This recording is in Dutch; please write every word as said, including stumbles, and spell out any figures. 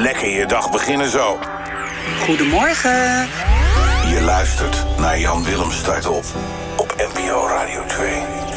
lekker je dag beginnen zo. Goedemorgen. Je luistert naar Jan Willem Start Op op N P O Radio twee.